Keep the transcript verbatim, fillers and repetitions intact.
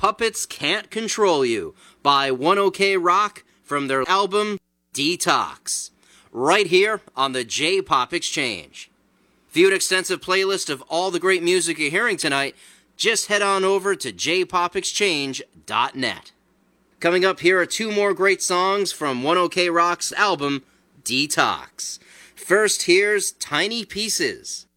Puppets Can't Control You by one OK Rock from their album Detox, right here on the J-Pop Exchange. View an extensive playlist of all the great music you're hearing tonight. Just head on over to j pop exchange dot net. Coming up, here are two more great songs from one OK Rock's album Detox. First, here's Tiny Pieces.